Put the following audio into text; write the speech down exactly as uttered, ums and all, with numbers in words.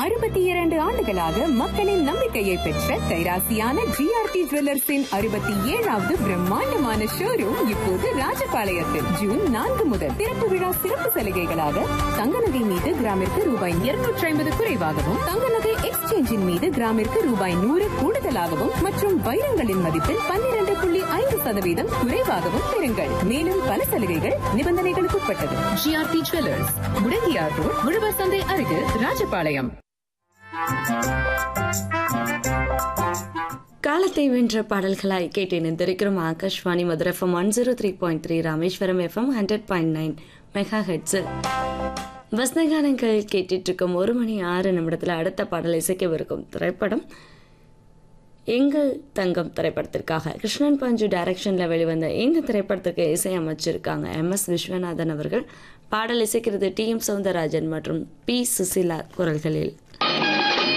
அறுபத்தி இரண்டு ஆண்டுகளாக மக்களின் நம்பிக்கையை பெற்ற கைராசியான ஜிஆர்டி ஜுவல்லர்ஸின் அறுபத்தி ஏழாவது பிரம்மாண்டமான ஷோரூம் இப்போது ராஜபாளையத்தில் ஜூன் நான்கு முதல் திறப்பு விழா சிறப்பு சலுகைகளாக தங்க நகை மீது கிராமிற்கு ரூபாய் இருநூற்றி ஐம்பது குறைவாகவும் தங்க நகை எக்ஸ்சேஞ்சின் மீது கிராமிற்கு ரூபாய் நூறு கூடுதலாகவும் மற்றும் வைரங்களின் மதிப்பில் பன்னிரண்டு புள்ளி ஐந்து சதவீதம் குறைவாகவும் பெறுங்கள். மேலும் பல சலுகைகள் நிபந்தனைகளுக்கு உட்பட்டது. ஜிஆர்டி ஜுவல்லர்ஸ், முடங்கியார் ரோட், உழவர் சந்தை அருகில், ராஜபாளையம். காலத்தை வென்ற பாடல்களாய் கேட்டு இணைந்திருக்கிறோம். Akashvani Madurai FM one zero three point three, Rameswaram FM hundred point nine mega ஹெட்ஸில் வசனகானங்கள் கேட்டுட்டு இருக்கும். ஒரு மணி ஆறு நிமிடத்தில் அடுத்த பாடல் இசைக்கவிருக்கும் திரைப்படம் எங்கள் தங்கம் திரைப்படத்திற்காக கிருஷ்ணன் பஞ்சு டைரக்ஷனில் வெளிவந்த இந்த திரைப்படத்துக்கு இசையமைச்சிருக்காங்க எம் எஸ் விஸ்வநாதன் அவர்கள். பாடல் இசைக்கிறது டி எம் சௌந்தரராஜன் மற்றும் பி சுசீலா குரல்களில்.